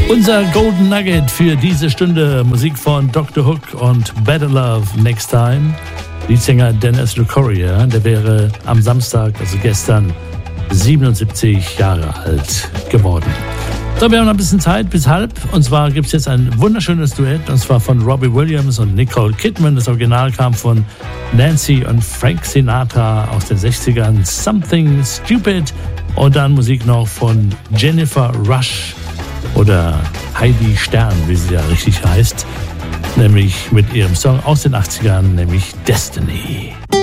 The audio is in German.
Unser Golden Nugget für diese Stunde: Musik von Dr. Hook und Better Love Next Time. Leadsänger Dennis Lucoria, der wäre am Samstag, also gestern, 77 Jahre alt geworden. So, wir haben noch ein bisschen Zeit bis halb. Und zwar gibt es jetzt ein wunderschönes Duett, und zwar von Robbie Williams und Nicole Kidman. Das Original kam von Nancy und Frank Sinatra aus den 60ern. Something Stupid. Und dann Musik noch von Jennifer Rush oder Heidi Stern, wie sie ja richtig heißt. Nämlich mit ihrem Song aus den 80ern, nämlich Destiny.